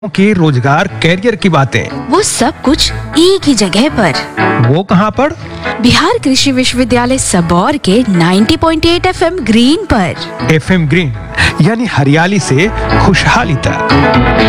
के रोजगार कैरियर की बातें। वो सब कुछ एक ही जगह पर। वो कहाँ पर? बिहार कृषि विश्वविद्यालय सबौर के 90.8 FM ग्रीन पर। FM ग्रीन, यानी हरियाली से खुशहाली तक।